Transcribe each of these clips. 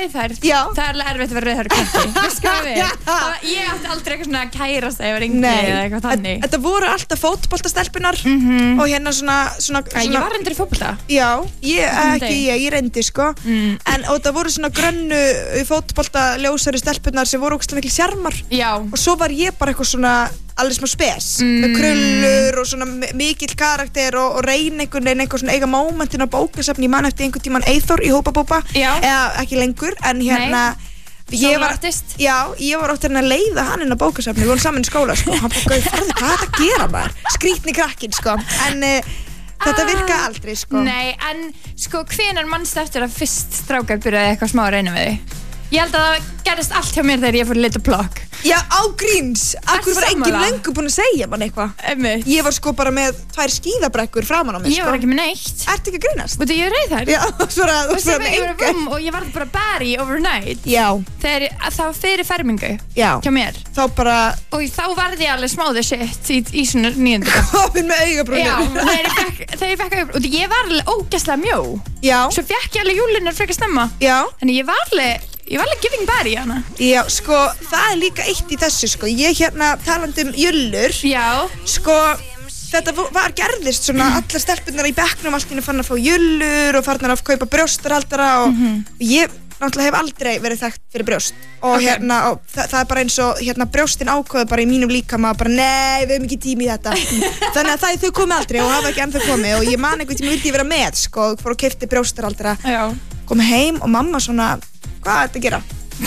rauðhærð. Já. Það alveg erfitt að vera rauðhærð krakki. Veistu hvað við? Ég átti aldrei eitthvað svona kærast að ég var yngri eða eitthvað þannig. Þetta voru alltaf fótboltastelpunar og hérna svona Ég var reyndar í fótbolta. Já, ég reyndi sko og það voru svona grönnu fótboltaljósari stelpunar sem voru ógeðslega mikil sjarmar. Já. Og svo var ég bara eitthvað svona alveg smá spes með krullur og svona mikill karakter og reyna einhvern veginn eitthvað svona eiga momentin á bókasafni. Ég man eftir einhvern tíman Eyþór í Hópabópa eða ekki lengur en hérna ég var óttur að leiða hann inn á bókasafni, við vorum saman í skóla sko. Hann bara, hvað er þetta að gera maður? Skrýtni krakkinn sko en þetta virkaði aldrei sko. Nei, en sko hvenær manstu eftir að fyrst strákar byrjaði eitthvað smá að reyna við þig? Ég held að það gerðist allt hjá mér þegar ég fór Little Block. Já, á gríns. Akkur var enginn löngu búin að segja mann eitthvað. Einmitt. Ég var sko bara með 2 skíðabrekkur framan á mig sko. Ég var ekki með neitt. Ertu ekki að grínast? Veitu, ég reið þær. Já, þú svo með enga. Og ég var bara Barry overnight. Já. Það var fyrir fermingu. Já. Hjá mér. Þá bara... Og þá varði ég alveg smáðu shit í svona 9. Komin með augabrúnir. Já, þegar ég fekk augabrúnir. Og ég var alveg ógeðslega mjó. Já. Svo fékk ég alveg júlinar frekar snemma. Já. Þannig ég var alveg giving Barry hana. Já, sko, það líka eitt í þessu, sko. Ég hérna talandi jullur. Já. Sko, þetta gerðist svona, allar stelpunnar í bekknum allt í einu fann að fá jullur og farnar að kaupa brjóstarhaldara og ég náttúrulega hef aldrei verið þekkt fyrir brjóst. Og hérna, og það er bara eins og hérna brjóstin ákveðu bara í mínum líkama bara nei, við hefum ekki tími í þetta. Þannig að þau komi aldrei og hafa ekki ennþá komið og ég man einhvern tíma vildi ég vera með, sko, fór og keypti brjóstarhaldara. Já. Kom heim og mamma svona hvað er þetta að gera?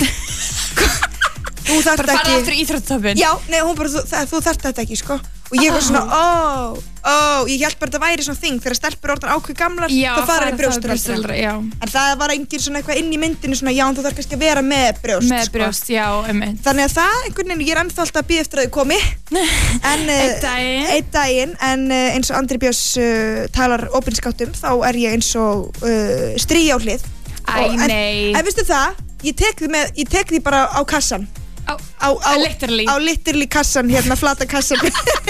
Þú þarft ekki... Bara fara aftur í íþróttatoppinn. Já, nei, hún bara, þú þarft þetta ekki, sko. Og ég var svona, ég held bara að það væri svona þing þegar stelpur orðan ákveð gamlar, þá fara í brjóstarhaldara. En það var engin svona eitthvað inn í myndinu svona, já, þú þarf kannski að vera með brjóst, með brjóst, já, einmitt. Þannig að það, einhvern veginn, ég er ennþá alltaf að bíða eftir að þau komi. Einn daginn, en eins og Andri Björns talar opinskáttum, þá er ég eins og strý á hlið. En veistu það, ég tek því bara á kassan. Literally. Á literally kassan, hérna flata kassan.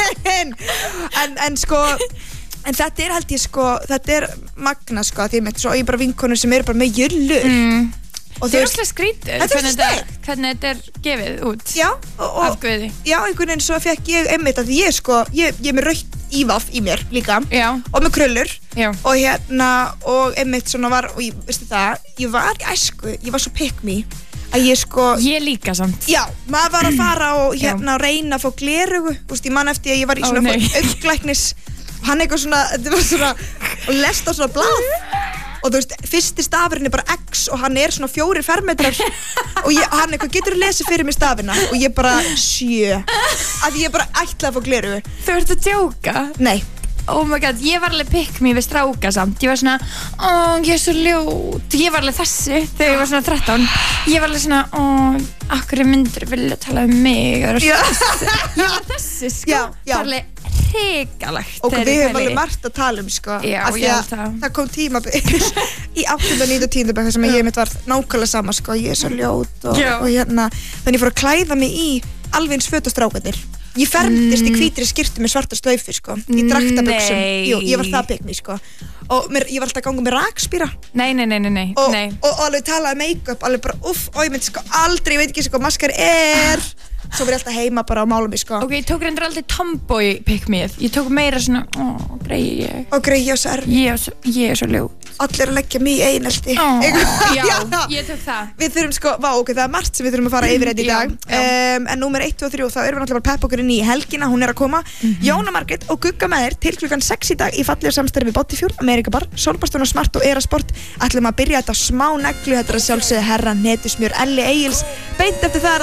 en sko, en þetta er held ég sko, þetta er magna sko, því ég svo ég bara vinkonur sem eru bara með jullur. Og það er alltaf skrítið hvernig þetta er gefið út. Já, af Guði. Já, einhvern veginn svo fekk ég einmitt að ég sko, ég er með rautt ívaf í mér líka. Já. Og með krullur. Já. Og hérna, og einmitt svona var, og veistu það, ég var í æsku, ég var svo pick me að ég sko... Ég líka samt. Já, maður var að fara og hérna reyna að fá glerugu, þú veist, ég man eftir að ég var í svona auglæknis, hann eitthvað svona, þetta var svona, og lest á svona blað. Og þú veist, fyrsti stafurinn er bara X og hann er svona 4 fermetrar og hann eitthvað, getur þú lesið fyrir mig stafina? Og ég bara 7 að ég bara ætlaði að fá glerugu. Þú ert að djóka? Nei. Oh my god, ég var alveg pick me við stráka samt. Ég var svona, ég er svo ljót. Ég var alveg þessi þegar ég var svona 13. Ég var alveg svona, akkur myndir vilja tala um mig. Ég var þessi, sko. Það var alveg hrikalegt. Og við höfum alveg margt að tala um, sko. Já, ég held það. Það kom tímabil í 8. og 9. og 10. bekk sem ég mitt var nákvæmlega sama, sko. Ég er svo ljót og hérna. Þannig ég fór að klæða mig í alveg eins föt og strákarnir. Ég fermdist í hvítri skyrtu með svarta slaufu, sko. Í draktabuxum. Jú, ég var það pigmi, sko. Og ég var alltaf að ganga með rakspíra. Nei. Og alveg talaði make-up, alveg bara og ég myndi sko aldrei, ég veit ekki sko, maskar er. Svo var ég alltaf heima bara á málum, sko. Ok, ég tók reyndar aldrei tomboy pick-me-ið. Ég tók meira svona, greið ég. Og greið ég og sær. Ég er svo ljót. Allir að leggja mig í einelti. Já, ég tók það. Við þurfum sko, ok, það er margt sem við þurfum að fara yfir þetta í dag. En númer 1 og 3, þá erum við náttúrulega bara pepp okkur inn í helgina, hún er að koma. Jóna Margrét og Gugga með þér til klukkan 6 í dag í fallegu samstarfi við Bodyfuel, America Bar, Sólbaston og Smart og Erasport. Ætlum að byrja þetta smá neglu, þetta er að sjálfsögðu herra netusmjör Elli Egils. Beint eftir það